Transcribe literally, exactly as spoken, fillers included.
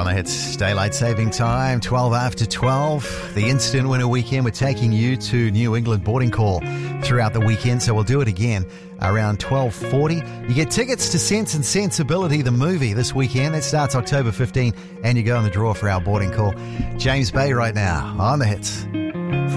on the Hits. Daylight saving time, twelve after twelve. The instant winter weekend, we're taking you to New England boarding call throughout the weekend, so we'll do it again around twelve forty. You get tickets to Sense and Sensibility, the movie, this weekend. That starts October fifteenth, and you go in the draw for our boarding call. James Bay right now on the Hits.